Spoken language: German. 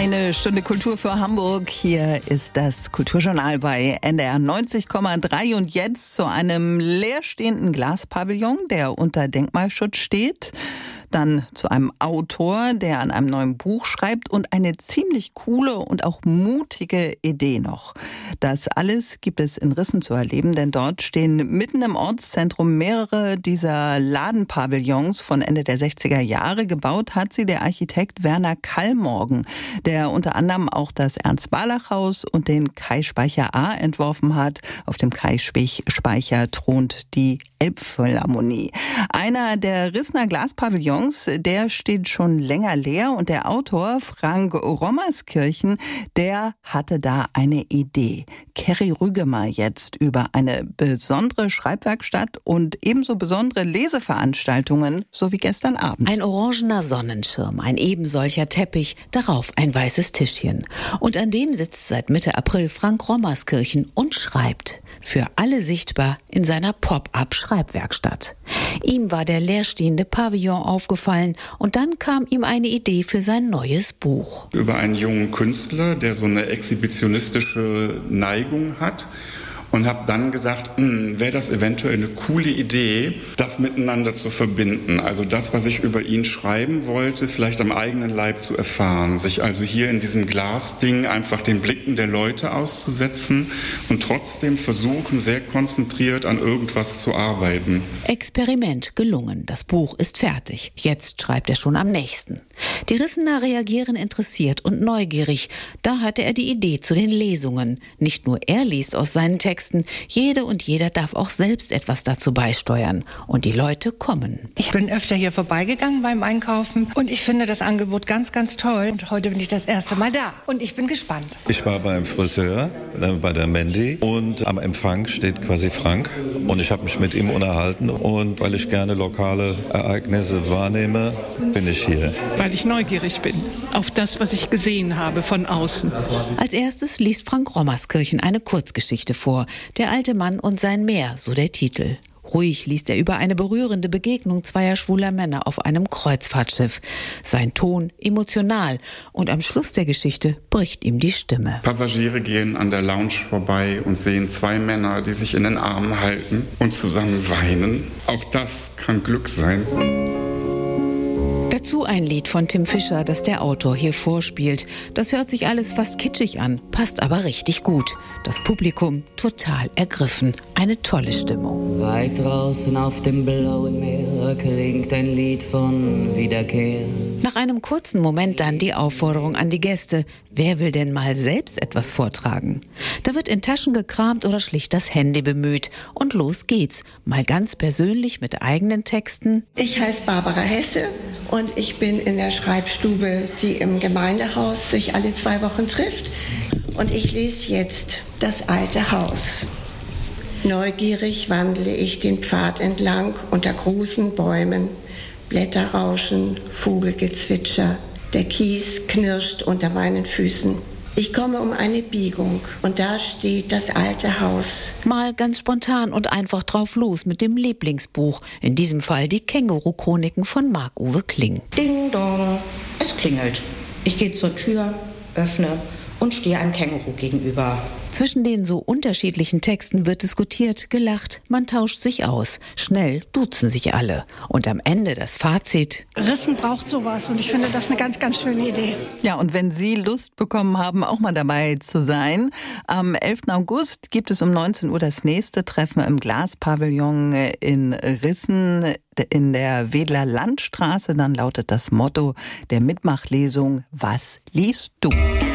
Eine Stunde Kultur für Hamburg. Hier ist das Kulturjournal bei NDR 90,3 und jetzt zu einem leerstehenden Glaspavillon, der unter Denkmalschutz steht. Dann zu einem Autor, der an einem neuen Buch schreibt und eine ziemlich coole und auch mutige Idee noch. Das alles gibt es in Rissen zu erleben, denn dort stehen mitten im Ortszentrum mehrere dieser Ladenpavillons von Ende der 60er Jahre. Gebaut hat sie der Architekt Werner Kallmorgen, der unter anderem auch das Ernst-Barlach-Haus und den Kai-Speicher A entworfen hat. Auf dem Kai-Speicher thront die Elbphilharmonie. Einer der Rissener Glaspavillons, der steht schon länger leer und der Autor Frank Rommerskirchen, der hatte da eine Idee. Kerry Rügemer jetzt über eine besondere Schreibwerkstatt und ebenso besondere Leseveranstaltungen, so wie gestern Abend. Ein orangener Sonnenschirm, ein ebensolcher Teppich, darauf ein weißes Tischchen. Und an dem sitzt seit Mitte April Frank Rommerskirchen und schreibt. Für alle sichtbar in seiner Pop-up-Schreibwerkstatt. Ihm war der leerstehende Pavillon aufgefallen und dann kam ihm eine Idee für sein neues Buch. Über einen jungen Künstler, der so eine exhibitionistische Neigung hat. Und habe dann gedacht, wäre das eventuell eine coole Idee, das miteinander zu verbinden. Also das, was ich über ihn schreiben wollte, vielleicht am eigenen Leib zu erfahren. Sich also hier in diesem Glasding einfach den Blicken der Leute auszusetzen und trotzdem versuchen, sehr konzentriert an irgendwas zu arbeiten. Experiment gelungen. Das Buch ist fertig. Jetzt schreibt er schon am nächsten. Die Rissener reagieren interessiert und neugierig. Da hatte er die Idee zu den Lesungen. Nicht nur er liest aus seinen Texten, jede und jeder darf auch selbst etwas dazu beisteuern. Und die Leute kommen. Ich bin öfter hier vorbeigegangen beim Einkaufen und ich finde das Angebot ganz, ganz toll. Und heute bin ich das erste Mal da und ich bin gespannt. Ich war beim Friseur, bei der Mandy und am Empfang steht quasi Frank. Und ich habe mich mit ihm unterhalten und weil ich gerne lokale Ereignisse wahrnehme, bin ich hier. Weil ich neugierig bin auf das, was ich gesehen habe von außen. Als erstes liest Frank Rommerskirchen eine Kurzgeschichte vor. Der alte Mann und sein Meer, so der Titel. Ruhig liest er über eine berührende Begegnung zweier schwuler Männer auf einem Kreuzfahrtschiff. Sein Ton emotional und am Schluss der Geschichte bricht ihm die Stimme. Passagiere gehen an der Lounge vorbei und sehen zwei Männer, die sich in den Armen halten und zusammen weinen. Auch das kann Glück sein. Dazu ein Lied von Tim Fischer, das der Autor hier vorspielt. Das hört sich alles fast kitschig an, passt aber richtig gut. Das Publikum total ergriffen. Eine tolle Stimmung. Weit draußen auf dem blauen Meer klingt ein Lied von Wiederkehr. Nach einem kurzen Moment dann die Aufforderung an die Gäste. Wer will denn mal selbst etwas vortragen? Da wird in Taschen gekramt oder schlicht das Handy bemüht. Und los geht's. Mal ganz persönlich mit eigenen Texten. Ich heiße Barbara Hesse und ich bin in der Schreibstube, die im Gemeindehaus sich alle 2 Wochen trifft. Und ich lese jetzt Das alte Haus. Neugierig wandle ich den Pfad entlang unter großen Bäumen. Blätterrauschen, Vogelgezwitscher. Der Kies knirscht unter meinen Füßen. Ich komme um eine Biegung und da steht das alte Haus. Mal ganz spontan und einfach drauf los mit dem Lieblingsbuch. In diesem Fall die Känguru-Chroniken von Marc-Uwe Kling. Ding dong, es klingelt. Ich gehe zur Tür, öffne und stehe einem Känguru gegenüber. Zwischen den so unterschiedlichen Texten wird diskutiert, gelacht, man tauscht sich aus. Schnell duzen sich alle. Und am Ende das Fazit. Rissen braucht sowas und ich finde das eine ganz, ganz schöne Idee. Ja, und wenn Sie Lust bekommen haben, auch mal dabei zu sein, am 11. August gibt es um 19 Uhr das nächste Treffen im Glaspavillon in Rissen in der Wedler Landstraße. Dann lautet das Motto der Mitmachlesung: Was liest du?